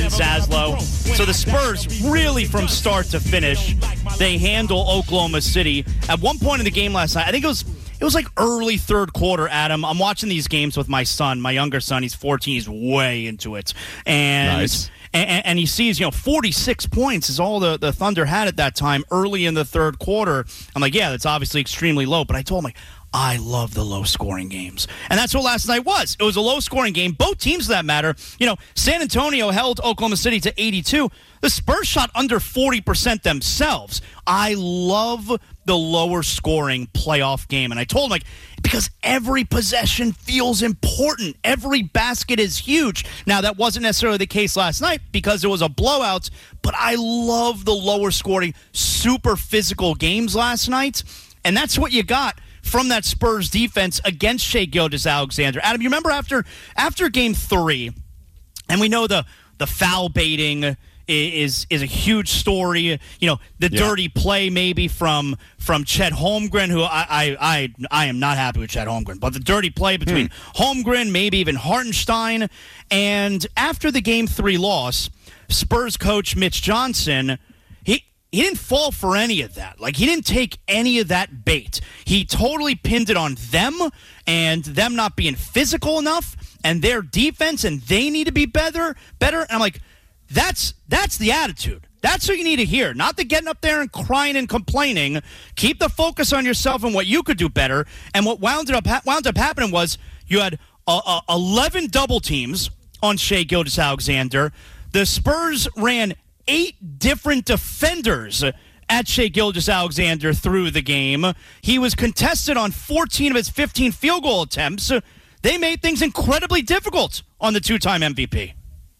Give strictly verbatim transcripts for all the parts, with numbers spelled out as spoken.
Zaslow. So the Spurs, really from start to finish, they handle Oklahoma City. At one point in the game last night, I think it was it was like early third quarter, Adam. I'm watching these games with my son, my younger son. He's fourteen. He's way into it. And nice. and, and he sees, you know, forty-six points is all the, the Thunder had at that time early in the third quarter. I'm like, yeah, that's obviously extremely low. But I told him, like, I love the low-scoring games. And that's what last night was. It was a low-scoring game. Both teams, for that matter. You know, San Antonio held Oklahoma City to eighty-two. The Spurs shot under forty percent themselves. I love the lower-scoring playoff game. And I told him, like, because every possession feels important. Every basket is huge. Now, that wasn't necessarily the case last night because it was a blowout. But I love the lower-scoring, super physical games last night. And that's what you got from that Spurs defense against Shai Gilgeous-Alexander. Adam, you remember after after game three, and we know the the foul baiting is is a huge story. You know, the yeah. dirty play maybe from from Chet Holmgren, who I I I, I am not happy with Chet Holmgren, but the dirty play between hmm. Holmgren, maybe even Hartenstein. And after the game three loss, Spurs coach Mitch Johnson, he He didn't fall for any of that. Like, he didn't take any of that bait. He totally pinned it on them and them not being physical enough and their defense, and they need to be better. Better. And I'm like, that's that's the attitude. That's what you need to hear. Not the getting up there and crying and complaining. Keep the focus on yourself and what you could do better. And what wound up wound up happening was you had uh, uh, eleven double teams on Shai Gilgeous-Alexander. The Spurs ran eight different defenders at Shai Gilgeous-Alexander through the game. He was contested on fourteen of his fifteen field goal attempts. They made things incredibly difficult on the two-time M V P.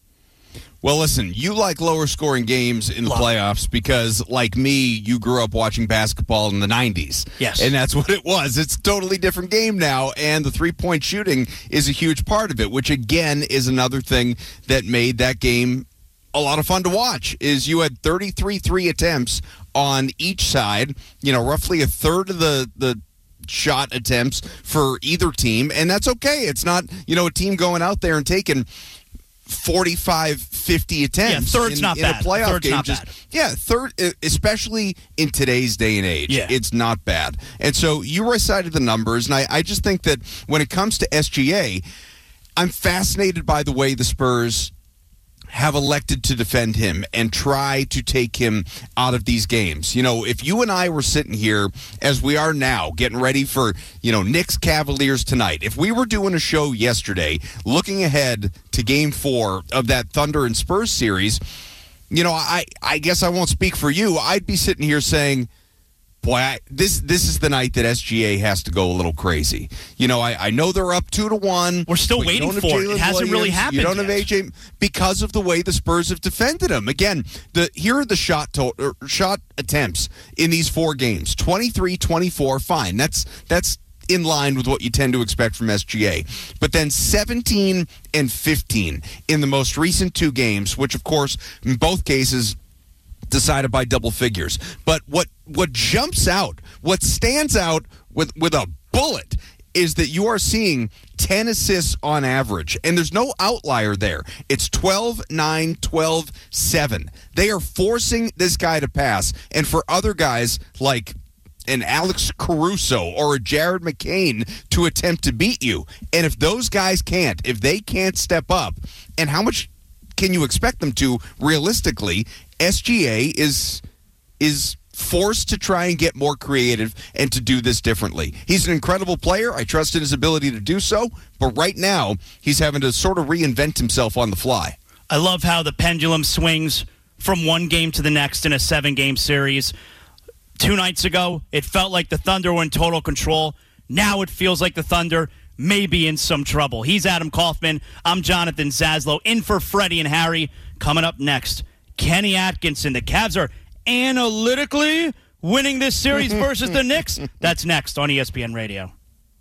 Well, listen, you like lower-scoring games in the Love. playoffs because, like me, you grew up watching basketball in the nineties. Yes. And that's what it was. It's a totally different game now, and the three-point shooting is a huge part of it, which, again, is another thing that made that game a lot of fun to watch. Is you had thirty-three three attempts on each side, you know, roughly a third of the, the shot attempts for either team, and that's okay. It's not, you know, a team going out there and taking forty-five, fifty attempts. Yeah, third's in, not in bad. a playoff third's game. not Just, bad. Yeah, third, especially in today's day and age, yeah. it's not bad. And so you recited the numbers, and I, I just think that when it comes to S G A, I'm fascinated by the way the Spurs have elected to defend him and try to take him out of these games. You know, if you and I were sitting here as we are now, getting ready for, you know, Knicks Cavaliers tonight, if we were doing a show yesterday looking ahead to game four of that Thunder and Spurs series, you know, I, I guess I won't speak for you. I'd be sitting here saying, boy, I, this this is the night that S G A has to go a little crazy. You know, I, I know they're up two to one. We're still waiting for it. It hasn't really happened You don't yet. have A J because of the way the Spurs have defended him. Again, the here are the shot to, er, shot attempts in these four games: twenty-three, twenty-four. Fine, that's that's in line with what you tend to expect from S G A. But then seventeen and fifteen in the most recent two games, which of course in both cases decided by double figures. But what what jumps out, what stands out with, with a bullet is that you are seeing ten assists on average. And there's no outlier there. It's twelve nine, twelve seven. They are forcing this guy to pass. And for other guys like an Alex Caruso or a Jared McCain to attempt to beat you. And if those guys can't, if they can't step up, and how much can you expect them to realistically, S G A is is forced to try and get more creative and to do this differently. He's an incredible player. I trust in his ability to do so. But right now, he's having to sort of reinvent himself on the fly. I love how the pendulum swings from one game to the next in a seven-game series. Two nights ago, it felt like the Thunder were in total control. Now it feels like the Thunder may be in some trouble. He's Adam Kaufman. I'm Jonathan Zaslow, in for Freddie and Harry. Coming up next, Kenny Atkinson. The Cavs are analytically winning this series versus the Knicks. That's next on E S P N Radio.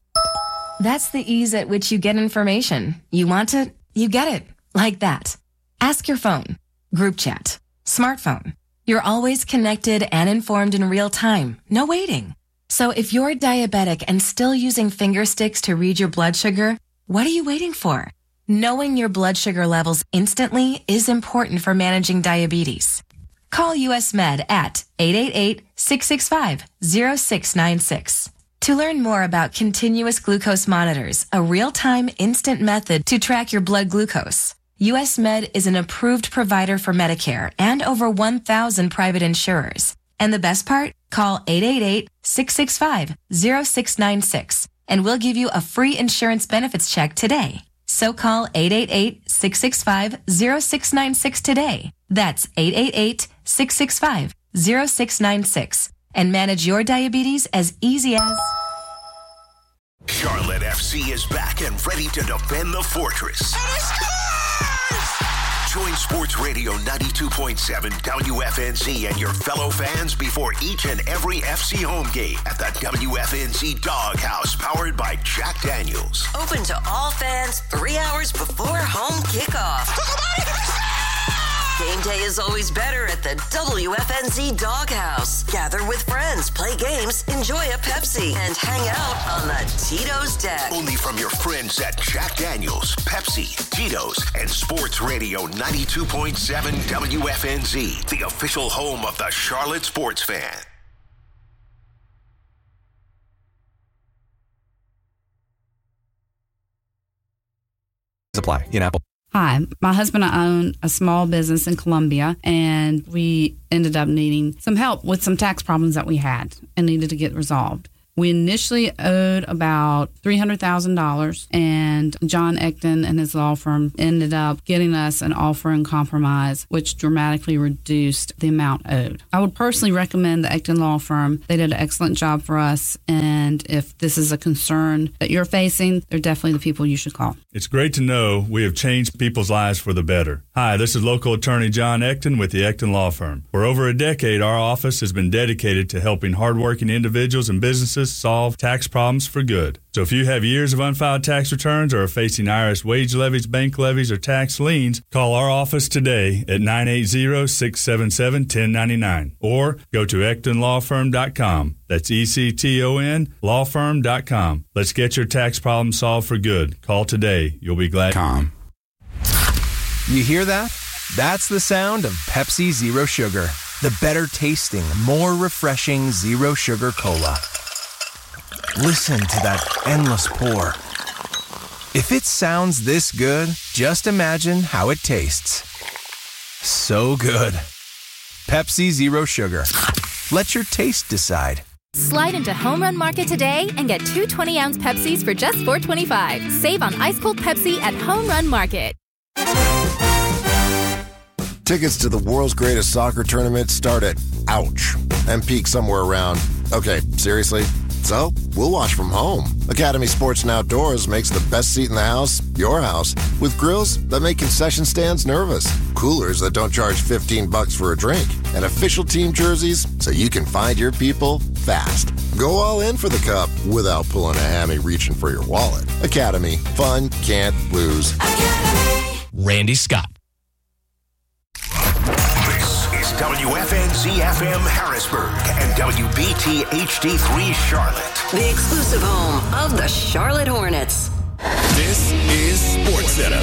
That's the ease at which you get information. You want it, you get it. Like that. Ask your phone. Group chat. Smartphone. You're always connected and informed in real time. No waiting. So if you're diabetic and still using finger sticks to read your blood sugar, what are you waiting for? Knowing your blood sugar levels instantly is important for managing diabetes. Call U S Med at eight eight eight, six six five, zero six nine six. To learn more about continuous glucose monitors, a real-time instant method to track your blood glucose, U S Med is an approved provider for Medicare and over one thousand private insurers. And the best part? Call eight eight eight, six six five, zero six nine six and we'll give you a free insurance benefits check today. So call eight eight eight, six six five, zero six nine six today. That's eight eight eight, six six five, zero six nine six and manage your diabetes as easy as... Charlotte F C is back and ready to defend the fortress. Join Sports Radio ninety-two point seven W F N Z and your fellow fans before each and every F C home game at the W F N Z Doghouse, powered by Jack Daniels. Open to all fans three hours before home kickoff. Game day is always better at the W F N Z Doghouse. Gather with friends, play games, enjoy a Pepsi, and hang out on the Tito's deck. Only from your friends at Jack Daniels, Pepsi, Tito's, and Sports Radio ninety-two point seven W F N Z, the official home of the Charlotte sports fan. Supply in Apple. Hi, my husband and I own a small business in Columbia, and we ended up needing some help with some tax problems that we had and needed to get resolved. We initially owed about three hundred thousand dollars, and John Ecton and his law firm ended up getting us an offer in compromise, which dramatically reduced the amount owed. I would personally recommend the Ecton Law Firm. They did an excellent job for us, and if this is a concern that you're facing, they're definitely the people you should call. It's great to know we have changed people's lives for the better. Hi, this is local attorney John Ecton with the Ecton Law Firm. For over a decade, our office has been dedicated to helping hardworking individuals and businesses solve tax problems for good. So if you have years of unfiled tax returns or are facing I R S wage levies, bank levies, or tax liens, call our office today at nine eight zero, six seven seven, one zero nine nine or go to ecton law firm dot com. That's E C T O N law firm dot com. Let's get your tax problem solved for good. Call today. You'll be glad. Com. You hear that? That's the sound of Pepsi Zero Sugar. The better tasting, more refreshing Zero Sugar Cola. Listen to that endless pour. If it sounds this good, just imagine how it tastes. So good. Pepsi Zero Sugar. Let your taste decide. Slide into Home Run Market today and get two twenty-ounce Pepsis for just four twenty-five. Save on ice-cold Pepsi at Home Run Market. Tickets to the world's greatest soccer tournament start at, ouch, and peak somewhere around, okay, seriously? So, we'll watch from home. Academy Sports and Outdoors makes the best seat in the house your house, with grills that make concession stands nervous, coolers that don't charge fifteen bucks for a drink, and official team jerseys so you can find your people fast. Go all in for the cup without pulling a hammy reaching for your wallet. Academy. Fun can't lose. Academy. Randy Scott. This is W F N Z F M Harrisburg and W B T H D three Charlotte, The exclusive home of the Charlotte Hornets. This is SportsCenter.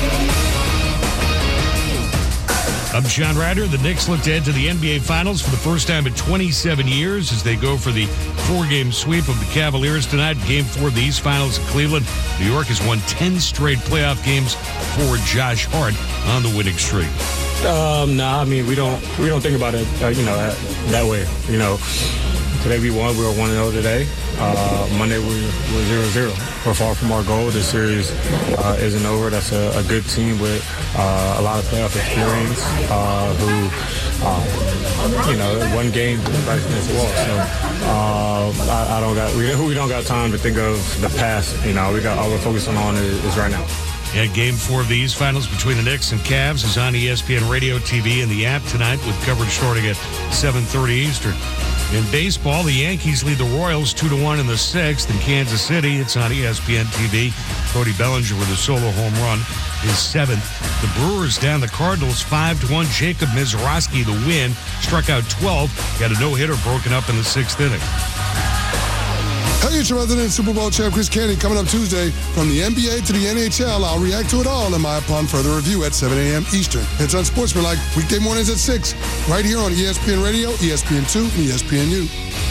I'm Sean Ryder. The Knicks looked ahead to the N B A Finals for the first time in twenty-seven years as they go for the four-game sweep of the Cavaliers tonight. Game four of the East Finals in Cleveland. New York has won ten straight playoff games for Josh Hart on the winning streak. Um, nah, I mean, we don't we don't think about it, uh, you know, that, that way. You know, today we won. We were one and oh today. Uh, Monday we were zero zero. We're far from our goal. This series uh, isn't over. That's a, a good team with uh, a lot of playoff experience uh, who, um, you know, one game right against the wall. So uh, I, I don't got we, we don't got time to think of the past. You know, we got all we're focusing on is, is right now. And game four of the East Finals between the Knicks and Cavs is on E S P N Radio, T V, and the app tonight with coverage starting at seven thirty Eastern. In baseball, the Yankees lead the Royals two to one in the sixth. In Kansas City, it's on E S P N T V. Cody Bellinger with a solo home run is seventh. The Brewers down the Cardinals five to one. Jacob Mizrachi the win. Struck out twelve. Got a no-hitter broken up in the sixth inning. Hey, it's your resident Super Bowl champ Chris Canty coming up Tuesday. From the N B A to the N H L, I'll react to it all in my Upon Further Review at seven a.m. Eastern. It's Unsportsmanlike, weekday mornings at six, right here on E S P N Radio, E S P N two, and E S P N U.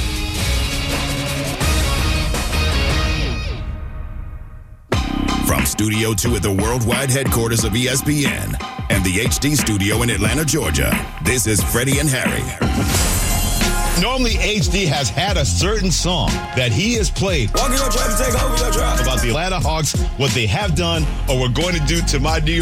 From Studio two at the worldwide headquarters of E S P N and the H D studio in Atlanta, Georgia, this is Freddie and Harry. Normally, H D has had a certain song that he has played about the Atlanta Hawks, what they have done or were going to do to my New York